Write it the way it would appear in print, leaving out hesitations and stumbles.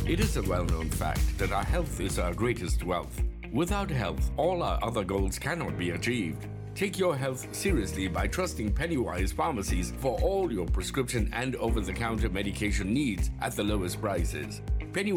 It is a well-known fact that our health is our greatest wealth. Without health, all our other goals cannot be achieved. Take your health seriously by trusting Pennywise Pharmacies for all your prescription and over-the-counter medication needs at the lowest prices.